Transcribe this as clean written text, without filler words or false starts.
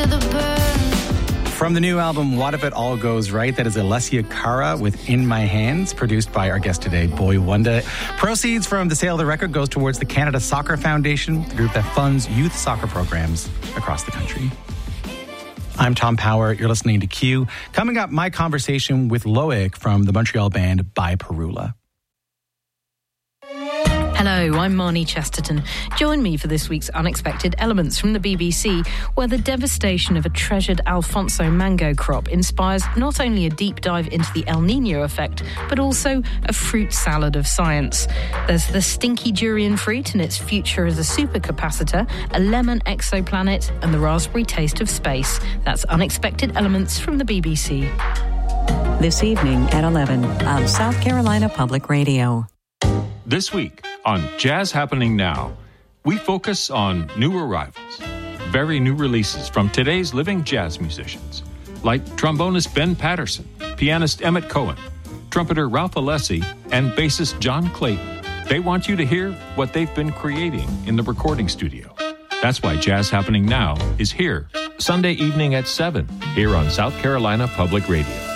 to the burn. From the new album, What If It All Goes Right, that is Alessia Cara with In My Hands, produced by our guest today, Boy Wonder. Proceeds from the sale of the record goes towards the Canada Soccer Foundation, the group that funds youth soccer programs across the country. I'm Tom Power. You're listening to Q. Coming up, my conversation with Loic from the Montreal band By Perula. Hello, I'm Marnie Chesterton. Join me for this week's Unexpected Elements from the BBC, where the devastation of a treasured Alfonso mango crop inspires not only a deep dive into the El Niño effect, but also a fruit salad of science. There's the stinky durian fruit and its future as a supercapacitor, a lemon exoplanet, and the raspberry taste of space. That's Unexpected Elements from the BBC. This evening at 11 on South Carolina Public Radio. This week on Jazz Happening Now, we focus on new arrivals, very new releases from today's living jazz musicians, like trombonist Ben Patterson, pianist Emmett Cohen, trumpeter Ralph Alessi, and bassist John Clayton. They want you to hear what they've been creating in the recording studio. That's why Jazz Happening Now is here, Sunday evening at 7, here on South Carolina Public Radio.